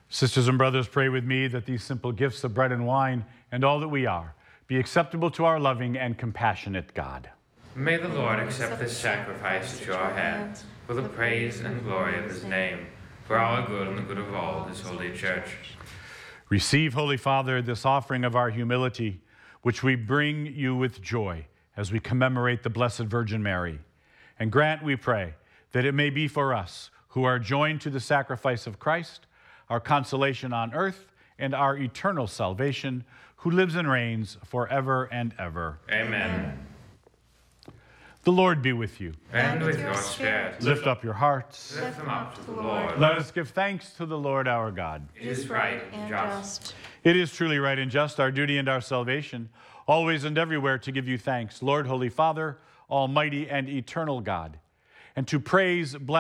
Sisters and brothers, pray with me that these simple gifts of bread and wine and all that we are be acceptable to our loving and compassionate God. May the Lord accept this sacrifice at your hands for the praise and glory of his name, for our good and the good of all his holy church. Receive, Holy Father, this offering of our humility, which we bring you with joy as we commemorate the Blessed Virgin Mary. And grant, we pray, that it may be for us who are joined to the sacrifice of Christ, our consolation on earth and our eternal salvation, who lives and reigns forever and ever. Amen. The Lord be with you. And with your spirit. Lift up your hearts. Lift them up to the Lord. Let us give thanks to the Lord our God. It is right and just. It is truly right and just, our duty and our salvation, always and everywhere to give you thanks, Lord, Holy Father, Almighty and eternal God, and to praise, bless,